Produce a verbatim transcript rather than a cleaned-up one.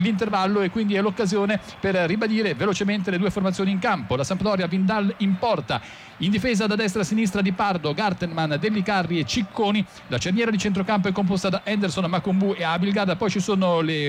l'intervallo, e quindi è l'occasione per ribadire velocemente le due formazioni in campo. La Sampdoria, Vindal in porta, in difesa da destra a sinistra Di Pardo, Gartenman, Dellicarri e Cicconi. La cerniera di centrocampo è composta da Henderson, Makumbu e Abilgard. Poi ci sono le